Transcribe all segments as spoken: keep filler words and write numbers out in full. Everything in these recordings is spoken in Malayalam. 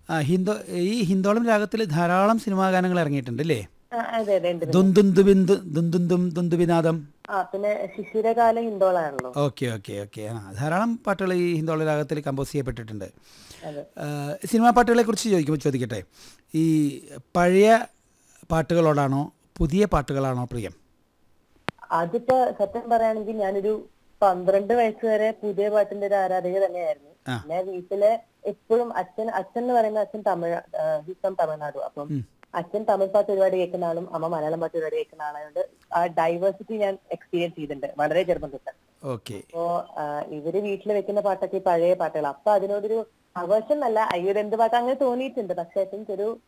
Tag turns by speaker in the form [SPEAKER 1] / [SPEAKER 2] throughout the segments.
[SPEAKER 1] ആ ഹിന്ദോ ഈ ഹിന്ദോളം രാഗത്തിൽ ധാരാളം സിനിമാ ഗാനങ്ങൾ ഇറങ്ങിയിട്ടുണ്ട് അല്ലേ?
[SPEAKER 2] ആ, അതെ അതെ ഉണ്ട്. പിന്നെ
[SPEAKER 1] ദുന്ദുന്ദുബിന്ദു ദുന്ദുന്ദും ദുന്ദുബിനാദം.
[SPEAKER 2] ആ പിന്നെ ശിശിരകാല ഹിന്ദോളാണല്ലോ.
[SPEAKER 1] ഓക്കെ ഓക്കെ ഓക്കെ ആ ധാരാളം പാട്ടുകൾ ഈ ഹിന്ദോള രാഗത്തിൽ കമ്പോസ് ചെയ്യപ്പെട്ടിട്ടുണ്ട്.
[SPEAKER 2] അതെ.
[SPEAKER 1] ആ, സിനിമാ പാട്ടുകളെ കുറിച്ച് ചോദിക്കുമ്പോൾ ചോദിക്കട്ടെ, ഈ പഴയ പാട്ടുകളോടാണോ പുതിയ പാട്ടുകളാണോ പ്രിയം?
[SPEAKER 2] അതിപ്പോ സത്യം പറയുകയാണെങ്കിൽ ഞാനൊരു പന്ത്രണ്ട് വയസ്സ് വരെ പുതിയ പാട്ടിന്റെ ഒരു ആരാധക തന്നെയായിരുന്നു.
[SPEAKER 1] ആ.
[SPEAKER 2] പിന്നെ വീട്ടില് എപ്പോഴും അച്ഛൻ അച്ഛൻ എന്ന് പറയുന്ന അച്ഛൻ തമിഴ് ഹിസ്റ്റം തമിഴ്നാടു. അപ്പം
[SPEAKER 1] ഉം.
[SPEAKER 2] അച്ഛൻ തമിഴ് പാട്ട് ഒരുപാട് കേൾക്കുന്ന ആളും അമ്മ മലയാളം പാട്ട് ഒരുപാട് കേൾക്കുന്ന ആളായതുകൊണ്ട് ആ ഡൈവേഴ്സിറ്റി ഞാൻ എക്സ്പീരിയൻസ് ചെയ്തിട്ടുണ്ട് വളരെ ചെറുപ്പം തൊട്ട്.
[SPEAKER 1] ഓക്കെ.
[SPEAKER 2] അപ്പോ ഇവര് വീട്ടിൽ വെക്കുന്ന പാട്ടൊക്കെ ഈ പഴയ പാട്ടുകൾ. അപ്പൊ അതിനോടൊരു അവേർഷൻ അല്ല, അയ്യോ എന്ത് പാട്ട് അങ്ങനെ തോന്നിയിട്ടുണ്ട്. പക്ഷെ ഐ തിങ്ക് ഒരു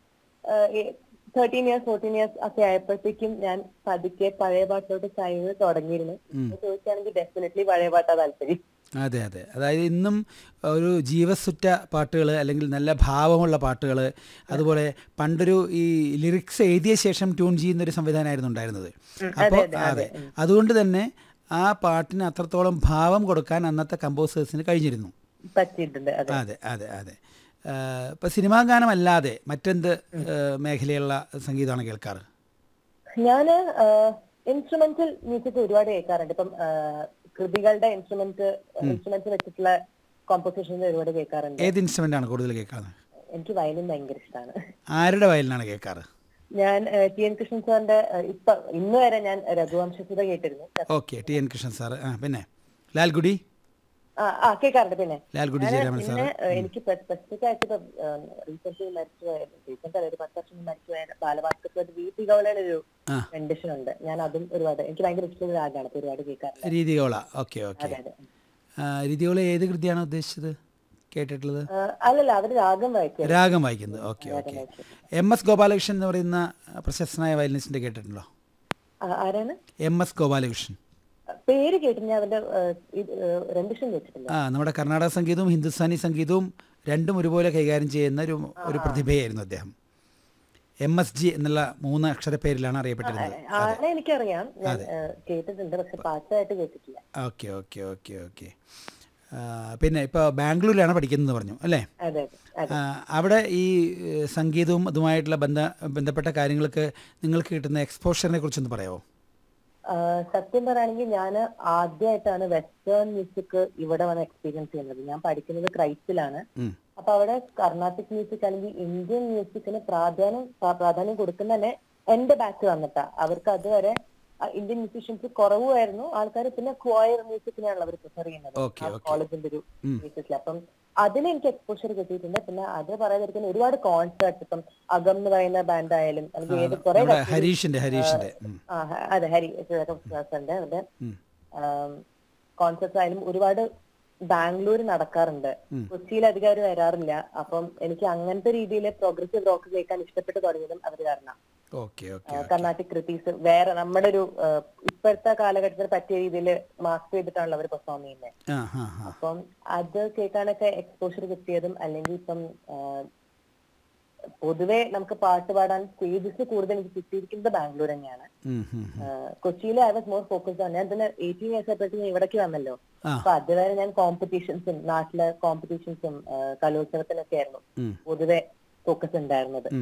[SPEAKER 2] തേർട്ടീൻ ഇയേഴ്സ് ഫോർട്ടീൻ ഇയേഴ്സ് ഒക്കെ ആയപ്പോഴത്തേക്കും ഞാൻ പതുക്കെ പഴയ പാട്ടിലോട്ട് ചായ്വ് തുടങ്ങിയിരുന്നു. ചോദിക്കുകയാണെങ്കിൽ ഡെഫിനറ്റ്ലി പഴയ പാട്ടാ താല്പര്യം.
[SPEAKER 1] അതെ അതെ, അതായത് ഇന്നും ഒരു ജീവസുറ്റ പാട്ടുകൾ അല്ലെങ്കിൽ നല്ല ഭാവമുള്ള പാട്ടുകൾ, അതുപോലെ പണ്ടൊരു ഈ ലിറിക്സ് എഴുതിയ ശേഷം ട്യൂൺ ചെയ്യുന്നൊരു സംവിധാനമായിരുന്നു ഉണ്ടായിരുന്നത്. അപ്പോൾ അതെ, അതുകൊണ്ട് തന്നെ ആ പാട്ടിന് അത്രത്തോളം ഭാവം കൊടുക്കാൻ അന്നത്തെ കമ്പോസേഴ്സിന് കഴിഞ്ഞിരുന്നു.
[SPEAKER 2] പറ്റിയിട്ടുണ്ട്.
[SPEAKER 1] അതെ അതെ അതെ. ഇപ്പം സിനിമാ ഗാനമല്ലാതെ മറ്റെന്ത് മേഖലയുള്ള സംഗീതമാണ് കേൾക്കാറ്?
[SPEAKER 2] ഞാന് ഇൻസ്ട്രുമെന്റൽ മ്യൂസിക് ഒരുപാട് കേൾക്കാറുണ്ട്. ഇപ്പം കൃതികളുടെ ഇൻസ്ട്രുമെന്റ് ഇൻസ്ട്രുമെന്റ്സ് വെച്ചിട്ടുള്ള കോമ്പോസിഷൻസ് ഒരുപാട് കേൾക്കാറുണ്ട്.
[SPEAKER 1] ഏത് ഇൻസ്ട്രുമെന്റ് ആണ് കൂടുതൽ കേൾക്കാറ്?
[SPEAKER 2] എനിക്ക് വയലിൻ ഭയങ്കര ഇഷ്ടമാണ്.
[SPEAKER 1] ആരുടെ വയലിനാണ് കേൾക്കാറ്?
[SPEAKER 2] ഞാൻ ടി എൻ കൃഷ്ണൻ സാറിന്റെ ഇപ്പൊ ഇന്ന് വരെ ഞാൻ രഘുവംശസുധ കേട്ടിരുന്നു.
[SPEAKER 1] Okay, T N Krishnan sir. ആ പിന്നെ ലാൽഗുഡി
[SPEAKER 2] ആ കേൾക്കാറുണ്ട്. പിന്നെ
[SPEAKER 1] ലാൽഗുഡി ജയരാമൻ സാർ.
[SPEAKER 2] എനിക്ക് സ്പെസിഫിക് ആയിട്ട് ഇപ്പൊ റീസെന്റ് മരിച്ചുപോയ റീസെന്റ് അല്ല ഒരു പത്ത് വർഷം മരിച്ചുപോയ ബാലഭാസ്കർ വീതി ഗൗളയുടെ ഒരു കണ്ടീഷൻ ഉണ്ട്. ഞാൻ അതും ഒരുപാട് എനിക്ക് ഭയങ്കര ഇഷ്ടമുള്ള രാഗമാണ്. ഇപ്പൊ ഒരുപാട് കേൾക്കാറുണ്ട്.
[SPEAKER 1] രീതികോള. Okay okay. രീതികോള ഏത് കൃതിയാണോ ഉദ്ദേശിച്ചത് കേട്ടിട്ടുള്ളത്?
[SPEAKER 2] അല്ലല്ല, അവര് രാഗം വായിക്കും.
[SPEAKER 1] രാഗം വായിക്കുന്നത്. Okay okay. M S Gopalakrishnan എന്ന് പറയുന്ന പ്രശസ്തനായ വയലിനിസ്റ്റിന്റെ കേട്ടിട്ടുണ്ടോ?
[SPEAKER 2] ആരാണ്?
[SPEAKER 1] M S Gopalakrishnan.
[SPEAKER 2] പേര് കേട്ടില്ല, അവന്റെ റെൻഡിഷൻ കേട്ടിട്ടില്ല. ആ
[SPEAKER 1] നമ്മുടെ കർണാടക സംഗീതവും ഹിന്ദുസ്ഥാനി സംഗീതവും രണ്ടും ഒരുപോലെ കൈകാര്യം ചെയ്യുന്ന ഒരു ഒരു പ്രതിഭയായിരുന്നു അദ്ദേഹം. എം എസ് ജി എന്നുള്ള മൂന്ന് അക്ഷര പേരിലാണ് അറിയപ്പെട്ടിരുന്നത്.
[SPEAKER 2] എനിക്കറിയാം, കേട്ടിട്ടുണ്ട്, പക്ഷെ പാട്ടായിട്ട് കേട്ടിട്ടില്ല.
[SPEAKER 1] Okay okay okay okay. പിന്നെ ഇപ്പോൾ ബാംഗ്ലൂരിലാണ് പഠിക്കുന്നത് പറഞ്ഞു അല്ലേ? അവിടെ ഈ സംഗീതവും അതുമായിട്ടുള്ള ബന്ധ ബന്ധപ്പെട്ട കാര്യങ്ങൾക്ക് നിങ്ങൾക്ക് കിട്ടുന്ന എക്സ്പോഷറിനെ കുറിച്ചൊന്ന് പറയാമോ?
[SPEAKER 2] സത്യം പറയുകയാണെങ്കിൽ ഞാൻ ആദ്യമായിട്ടാണ് വെസ്റ്റേൺ മ്യൂസിക് ഇവിടെ വന്ന് എക്സ്പീരിയൻസ് ചെയ്യുന്നത്. ഞാൻ പഠിക്കുന്നത് ക്രൈസ്റ്റിലാണ്. അപ്പൊ അവിടെ കർണാട്ടിക് മ്യൂസിക് അല്ലെങ്കിൽ ഇന്ത്യൻ മ്യൂസിക്കിന് പ്രാധാന്യം പ്രാധാന്യം കൊടുക്കുന്ന തന്നെ എന്റെ ബാച്ച് വന്നിട്ടാ. അവർക്ക് അതുവരെ ഇന്ത്യൻ മ്യൂസീഷ്യൻസ് കുറവായിരുന്നു ആൾക്കാർ. പിന്നെ ക്വയർ മ്യൂസിക്കിനാണ് അവർ പ്രിഫർ ചെയ്യുന്നത് കോളേജിന്റെ ഒരു മ്യൂസിക്കിൽ. അപ്പം അതിന് എനിക്ക് എക്സ്പോഷർ കിട്ടിയിട്ടുണ്ട്. പിന്നെ അത് പറയാതിരിക്കുന്ന ഒരുപാട് കോൺസേർട്സ്, ഇപ്പം അകം എന്ന് പറയുന്ന ബാൻഡ് ആയാലും അല്ലെങ്കിൽ ഏത് കുറെ
[SPEAKER 1] ഹരീഷിന്റെ ഹരീഷിന്റെ
[SPEAKER 2] അതെ ഹരി സാറിന്റെ അവരുടെ കോൺസേർട്സ് ആയാലും ഒരുപാട് ബാംഗ്ലൂർ നടക്കാറുണ്ട്. കൊച്ചിയിൽ അധികം അവർ വരാറില്ല. അപ്പം എനിക്ക് അങ്ങനത്തെ രീതിയിൽ പ്രോഗ്രസീവ് റോക്ക് കേൾക്കാൻ ഇഷ്ടപ്പെട്ട് തുടങ്ങിയതും അവർ കാരണം. കർണാട്ടിക് കൃതീസ് വേറെ നമ്മുടെ ഒരു ഇപ്പോഴത്തെ കാലഘട്ടത്തിൽ പറ്റിയ രീതിയിൽ മാസ്റ്റർ ചെയ്തിട്ടാണല്ലോ അവർ പെർഫോം ചെയ്യുന്നത്. അപ്പം അത് കേൾക്കാനൊക്കെ എക്സ്പോഷർ കിട്ടിയതും, അല്ലെങ്കിൽ ഇപ്പം പൊതുവെ നമുക്ക് പാട്ട് പാടാൻ സ്റ്റേജസ് കൂടുതൽ എനിക്ക് കിട്ടിയിരിക്കുന്നത് ബാംഗ്ലൂർ തന്നെയാണ്. കൊച്ചിയിൽ ഐ വാസ് മോർ ഫോക്കസ്ഡ് ആണ്. ഞാൻ തന്നെ എയ്റ്റീൻ ഇയേഴ്സ് ആയപ്പോഴത്തേക്കും ഇവിടേക്ക് വന്നല്ലോ. അപ്പൊ അതുവരെ ഞാൻ കോമ്പറ്റീഷൻസും നാട്ടിലെ കോമ്പറ്റീഷൻസും കലോത്സവത്തിനൊക്കെ ആയിരുന്നു പൊതുവെ ഫോക്കസ് ഉണ്ടായിരുന്നത്.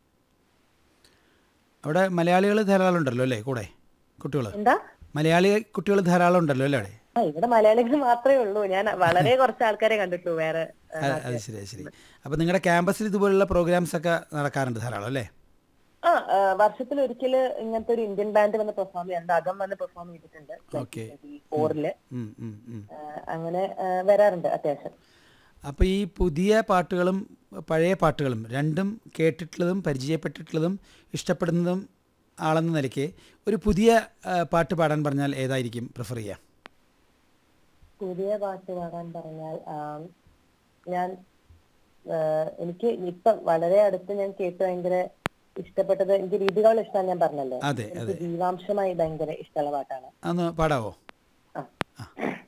[SPEAKER 1] അവിടെ മലയാളികൾ ധാരാളം ഉണ്ടല്ലോ അല്ലേ കൂടെ കുട്ടികൾ?
[SPEAKER 2] എന്താ
[SPEAKER 1] മലയാളി കുട്ടികൾ ധാരാളം ഉണ്ടല്ലോ അല്ലേ അവിടെ?
[SPEAKER 2] ഇവിടെ മലയാളികൾ മാത്രമേ ഉള്ളൂ. ഞാൻ വളരെ കുറച്ച് ആൾക്കാരെ കണ്ടിട്ടുള്ളൂ വേറെ.
[SPEAKER 1] അത് ശരി ശരി. അപ്പൊ നിങ്ങളുടെ ക്യാമ്പസിൽ ഇതുപോലുള്ള പ്രോഗ്രാംസ് ഒക്കെ നടക്കാറുണ്ട് ധാരാളം അല്ലേ?
[SPEAKER 2] ആ വർഷത്തിൽ ഒരിക്കൽ ഇങ്ങനത്തെ ഒരു ഇന്ത്യൻ ബാൻഡ് വന്ന് പെർഫോം ചെയ്യാറുണ്ട്. അകം വന്ന് പെർഫോം ചെയ്തിട്ടുണ്ട് ഫോറില്. അങ്ങനെ വരാറുണ്ട് അത്യാവശ്യം.
[SPEAKER 1] അപ്പോൾ ഈ പുതിയ പാട്ടുകളും പഴയ പാട്ടുകളും രണ്ടും കേട്ടിട്ടുള്ളതും പരിചയപ്പെട്ടിട്ടുള്ളതും ഇഷ്ടപ്പെടുന്നതും ആളെന്ന നിലയ്ക്ക് ഒരു പുതിയ പാട്ട് പാടാൻ പറഞ്ഞാൽ ഏതായിരിക്കും പ്രിഫർ ചെയ്യുക?
[SPEAKER 2] പുതിയ പാട്ട് പാടാൻ പറഞ്ഞാൽ ഞാൻ എനിക്ക് ഇപ്പം വളരെ അടുത്ത് ഞാൻ കേട്ട് ഭയങ്കര ഇഷ്ടപ്പെട്ടത്, എനിക്ക് രീതികൾ ഇഷ്ടമാണ് ഞാൻ പറഞ്ഞല്ലോ. ജീവാംശമായി ഭയങ്കര ഇഷ്ടമുള്ള പാട്ടാണ്.
[SPEAKER 1] അതൊന്ന് പാടാവോ?
[SPEAKER 2] ആ